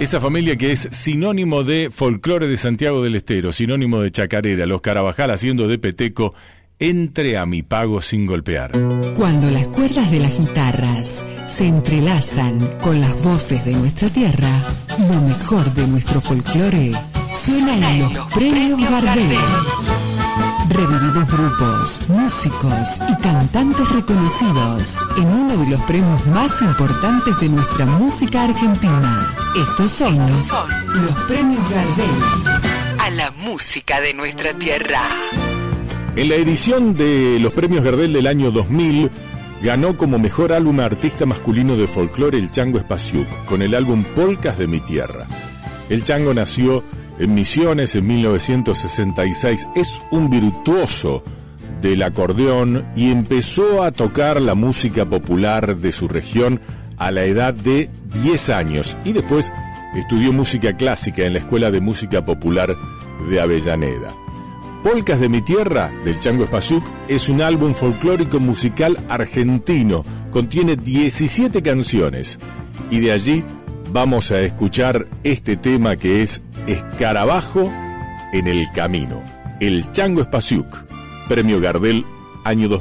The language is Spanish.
Esa familia que es sinónimo de folclore de Santiago del Estero, sinónimo de chacarera, los Carabajal haciendo de peteco, Entre a mi pago sin golpear. Cuando las cuerdas de las guitarras se entrelazan con las voces de nuestra tierra, lo mejor de nuestro folclore suena en los premios Gardel. Revivimos grupos, músicos y cantantes reconocidos en uno de los premios más importantes de nuestra música argentina. Estos son los premios Gardel a la música de nuestra tierra. En la edición de los premios Gardel del año 2000, ganó como mejor álbum artista masculino de folclore el Chango Espasiuk, con el álbum Polcas de mi tierra. El Chango nació en Misiones en 1966, es un virtuoso del acordeón y empezó a tocar la música popular de su región a la edad de 10 años y después estudió música clásica en la Escuela de Música Popular de Avellaneda. Polcas de mi tierra, del Chango Espasiuk, es un álbum folclórico musical argentino. Contiene 17 canciones. Y de allí vamos a escuchar este tema que es Escarabajo en el camino. El Chango Espasiuk, Premio Gardel, año 2000.